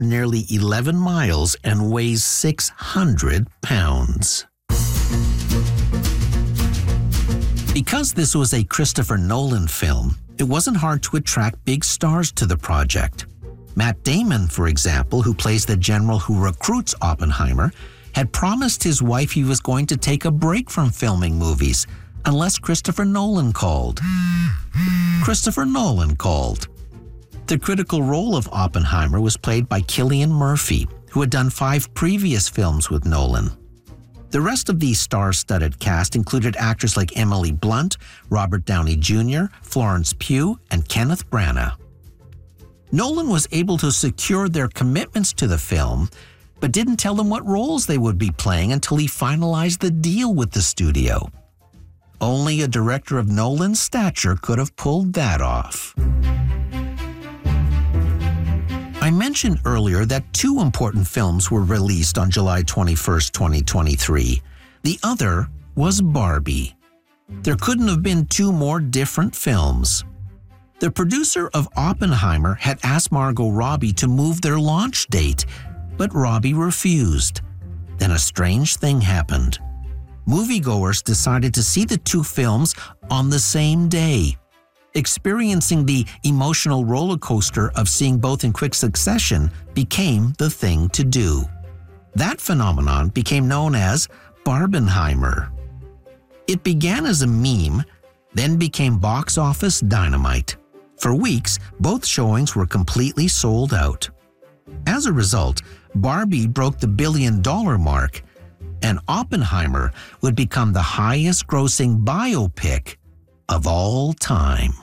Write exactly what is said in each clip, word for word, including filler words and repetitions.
nearly eleven miles and weighs six hundred pounds. Because this was a Christopher Nolan film, it wasn't hard to attract big stars to the project. Matt Damon, for example, who plays the general who recruits Oppenheimer, had promised his wife he was going to take a break from filming movies unless Christopher Nolan called. Christopher Nolan called. The critical role of Oppenheimer was played by Cillian Murphy, who had done five previous films with Nolan. The rest of the star-studded cast included actors like Emily Blunt, Robert Downey Junior, Florence Pugh, and Kenneth Branagh. Nolan was able to secure their commitments to the film, but didn't tell them what roles they would be playing until he finalized the deal with the studio. Only a director of Nolan's stature could have pulled that off. I mentioned earlier that two important films were released on July twenty-first, twenty twenty-three. The other was Barbie. There couldn't have been two more different films. The producer of Oppenheimer had asked Margot Robbie to move their launch date, but Robbie refused. Then a strange thing happened. Moviegoers decided to see the two films on the same day. Experiencing the emotional roller coaster of seeing both in quick succession became the thing to do. That phenomenon became known as Barbenheimer. It began as a meme, then became box office dynamite. For weeks, both showings were completely sold out. As a result, Barbie broke the billion-dollar mark, and Oppenheimer would become the highest-grossing biopic of all time.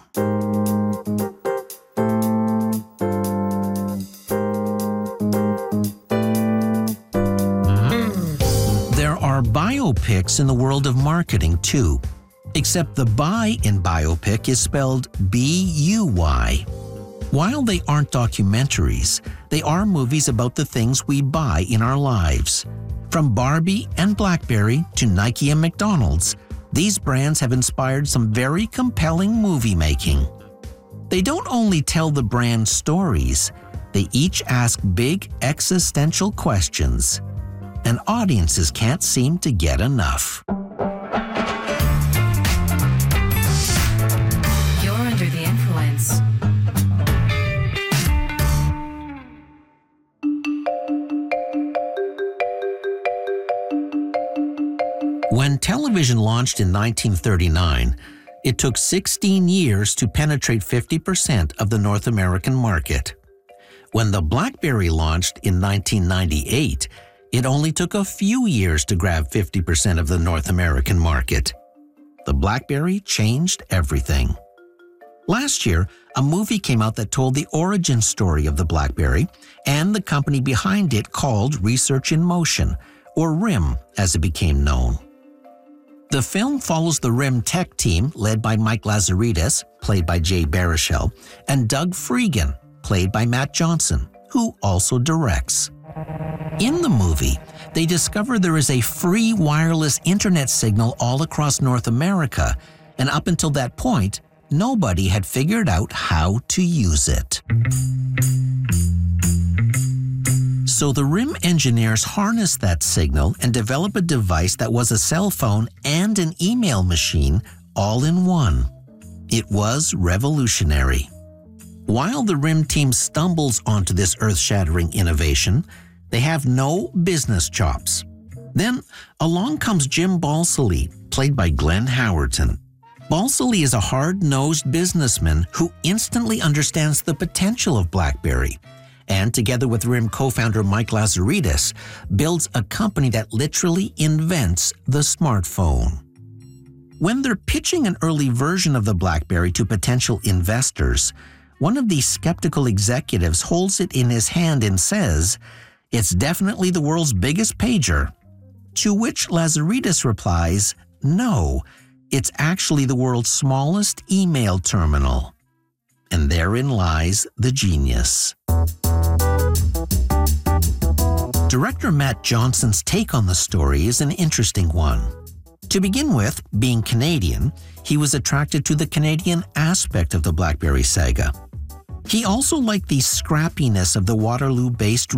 There are biopics in the world of marketing too, except the buy in biopic is spelled B U Y. While they aren't documentaries, they are movies about the things we buy in our lives. From Barbie and BlackBerry to Nike and McDonald's, these brands have inspired some very compelling movie making. They don't only tell the brand stories, they each ask big existential questions, and audiences can't seem to get enough. You're under the influence. When television launched in nineteen thirty-nine, it took sixteen years to penetrate fifty percent of the North American market. When the BlackBerry launched in nineteen ninety-eight, it only took a few years to grab fifty percent of the North American market. The BlackBerry changed everything. Last year, a movie came out that told the origin story of the BlackBerry and the company behind it called Research in Motion, or RIM as it became known. The film follows the RIM tech team led by Mike Lazaridis, played by Jay Baruchel, and Doug Freegan, played by Matt Johnson, who also directs. In the movie, they discover there is a free wireless internet signal all across North America, and up until that point, nobody had figured out how to use it. So the RIM engineers harnessed that signal and developed a device that was a cell phone and an email machine all in one. It was revolutionary. While the RIM team stumbles onto this earth-shattering innovation, they have no business chops. Then along comes Jim Balsillie, played by Glenn Howerton. Balsillie is a hard-nosed businessman who instantly understands the potential of BlackBerry, and together with RIM co-founder Mike Lazaridis, builds a company that literally invents the smartphone. When they're pitching an early version of the BlackBerry to potential investors, one of these skeptical executives holds it in his hand and says, "It's definitely the world's biggest pager." To which Lazaridis replies, "No, it's actually the world's smallest email terminal." And therein lies the genius. Director Matt Johnson's take on the story is an interesting one. To begin with, being Canadian, he was attracted to the Canadian aspect of the BlackBerry saga. He also liked the scrappiness of the Waterloo-based